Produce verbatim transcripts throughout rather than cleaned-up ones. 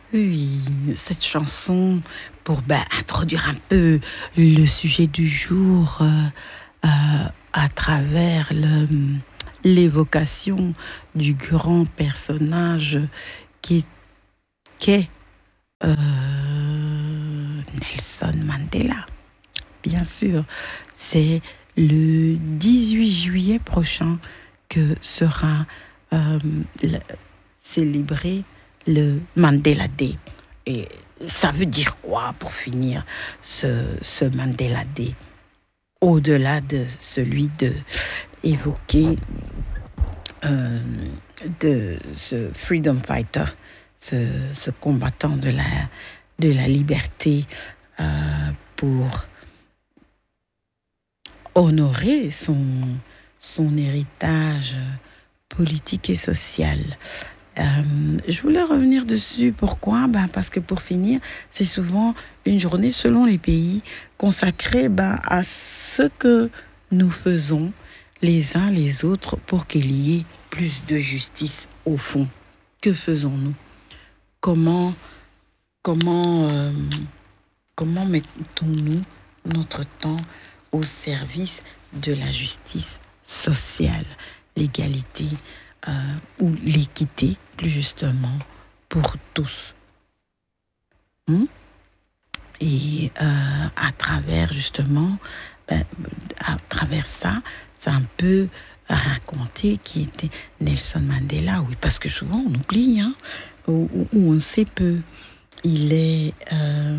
Oui, cette chanson, pour ben, introduire un peu le sujet du jour euh, euh, à travers le, l'évocation du grand personnage qui qu'est euh, Nelson Mandela. Bien sûr, c'est le dix-huit juillet prochain que sera euh, le- célébré le Mandela Day. Et ça veut dire quoi pour finir ce, ce Mandela Day? Au-delà de celui de évoquer euh, de ce freedom fighter, ce, ce combattant de la, de la liberté euh, pour honorer son, son héritage politique et social. Euh, je voulais revenir dessus. Pourquoi? Ben parce que pour finir, c'est souvent une journée selon les pays consacrée ben, à ce que nous faisons les uns les autres pour qu'il y ait plus de justice au fond. Que faisons-nous? Comment, comment, euh, comment mettons-nous notre temps au service de la justice sociale, l'égalité euh, ou l'équité, plus justement, pour tous. Hmm? Et euh, à travers, justement, ben, à travers ça, c'est un peu raconter qui était Nelson Mandela, oui, parce que souvent on oublie, hein, ou, ou on sait peu. Il est euh,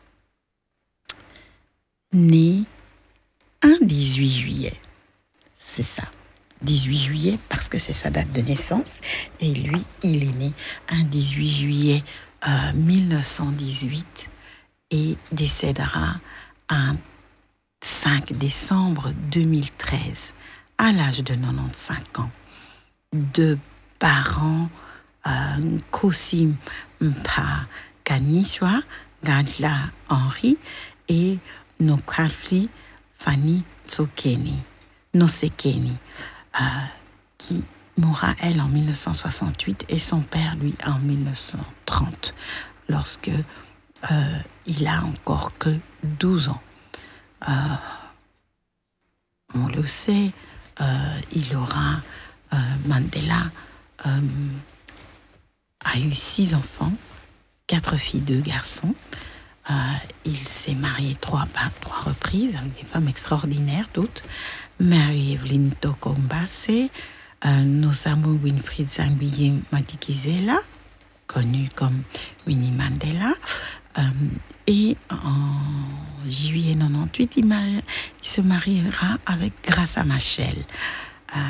né un dix-huit juillet, c'est ça. dix-huit juillet parce que c'est sa date de naissance et lui il est né un dix-huit juillet euh, mille neuf cent dix-huit et décédera un cinq décembre deux mille treize à l'âge de quatre-vingt-quinze ans de parents euh, Nkosi Mpaganiswa Gadla Henry et Nokafli Fanny Tsokeni Nosekeni euh, qui mourra, elle, en mille neuf cent soixante-huit et son père, lui, en mille neuf cent trente, lorsque euh, il a encore que douze ans. Euh, on le sait, euh, il aura, euh, Mandela euh, a eu six enfants, quatre filles, deux garçons. Euh, il s'est marié trois, par trois reprises avec des femmes extraordinaires, toutes. Mary Evelyn Tokombase, euh, Nosamu Winfried Zambie Madikizela, connu comme Winnie Mandela. Euh, et en juillet quatre-vingt-dix-huit, il, il se mariera avec Graça Machel. Euh,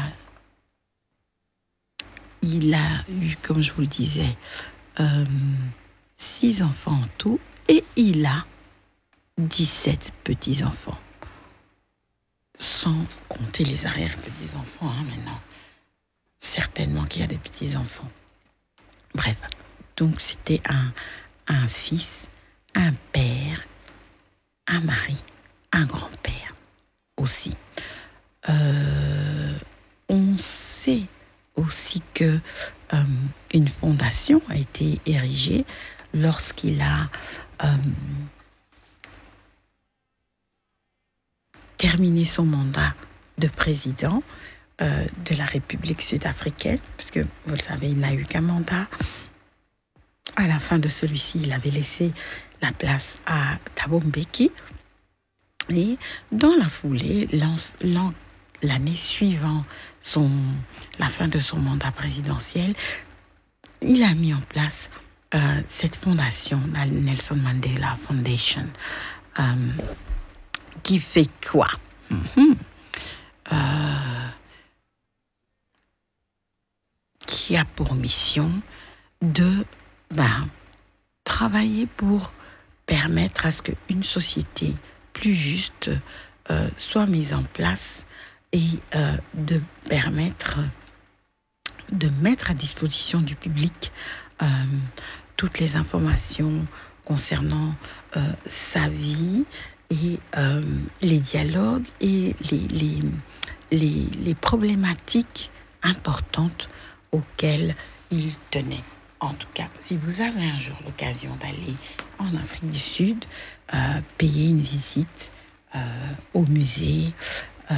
il a eu, comme je vous le disais, euh, six enfants en tout et il a dix-sept petits-enfants. Sans compter les arrière-petits-enfants, hein, maintenant. Certainement qu'il y a des petits-enfants. Bref, donc c'était un, un fils, un père, un mari, un grand-père aussi. Euh, on sait aussi que euh, une fondation a été érigée lorsqu'il a euh, terminé son mandat de président euh, de la République sud-africaine, parce que vous le savez, il n'a eu qu'un mandat. À la fin de celui-ci, il avait laissé la place à Thabo Mbeki. Et dans la foulée, l'année suivant son, la fin de son mandat présidentiel, il a mis en place euh, cette fondation, la Nelson Mandela Foundation, euh, qui fait quoi? Mm-hmm. euh, Qui a pour mission de ben, travailler pour permettre à ce qu'une société plus juste euh, soit mise en place et euh, de permettre de mettre à disposition du public euh, toutes les informations concernant euh, sa vie et euh, les dialogues et les, les, les, les problématiques importantes auxquelles il tenait. En tout cas, si vous avez un jour l'occasion d'aller en Afrique du Sud, euh, payez une visite euh, au musée euh,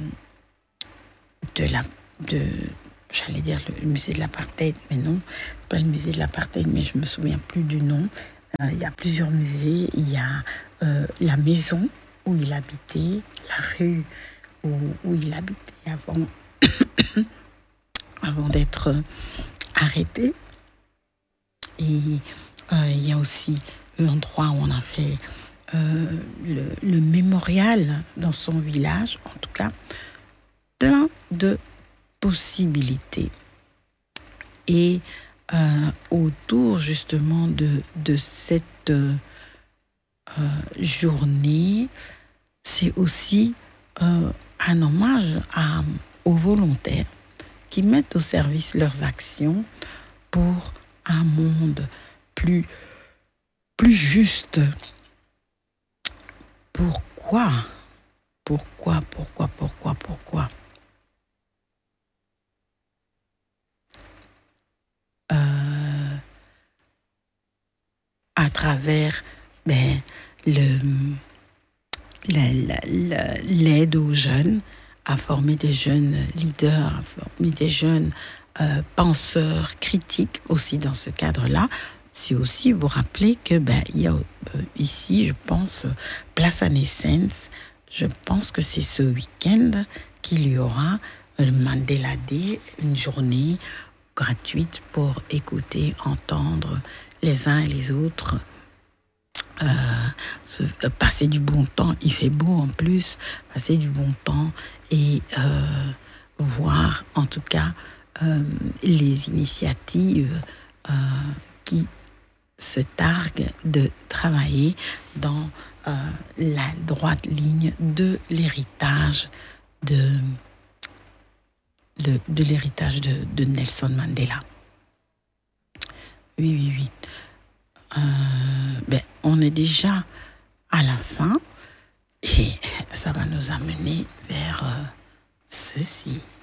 de la... De, j'allais dire le musée de l'apartheid, mais non, pas le musée de l'apartheid, mais je me souviens plus du nom. Euh, il y a plusieurs musées. Il y a euh, la maison où il habitait, la rue où, où il habitait avant, avant d'être arrêté. Et euh, il y a aussi l'endroit où on a fait euh, le, le mémorial dans son village. En tout cas, plein de possibilités. Et euh, autour justement de, de cette euh, journée, c'est aussi euh, un hommage à, aux volontaires qui mettent au service leurs actions pour un monde plus, plus juste. Pourquoi? Pourquoi, pourquoi, pourquoi, pourquoi? Euh, à travers ben, le, l'aide aux jeunes, à former des jeunes leaders, à former des jeunes euh, penseurs critiques aussi dans ce cadre-là. C'est aussi vous rappeler que ben, il y a euh, ici, je pense, Place à Naissance, je pense que c'est ce week-end qu'il y aura le Mandela Day, une journée gratuite pour écouter, entendre les uns et les autres Euh, se, euh, passer du bon temps, il fait beau en plus, passer du bon temps et euh, voir en tout cas euh, les initiatives euh, qui se targuent de travailler dans euh, la droite ligne de l'héritage de, de, de l'héritage de, de Nelson Mandela. Oui, oui, oui. Euh, ben, on est déjà à la fin et ça va nous amener vers euh, ceci.